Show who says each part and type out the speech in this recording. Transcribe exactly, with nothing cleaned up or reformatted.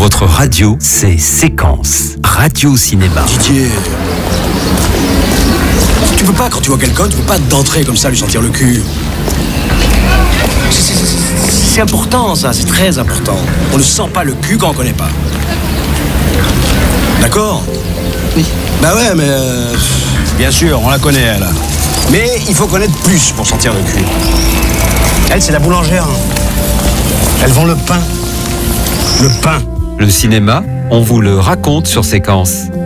Speaker 1: votre radio, c'est Séquence, Radio Cinéma.
Speaker 2: Didier, tu peux pas, quand tu vois quelqu'un, tu peux pas d'entrer comme ça, lui sentir le cul. C'est, c'est, c'est important ça, c'est très important. On ne sent pas le cul quand on connaît pas. D'accord ?
Speaker 3: Oui.
Speaker 2: Bah ouais, mais... Euh, bien sûr, on la connaît, elle. Mais il faut connaître plus pour sentir le cul. Elle, c'est la boulangère. Elle vend le pain. Le pain.
Speaker 1: Le cinéma, on vous le raconte sur Séquence.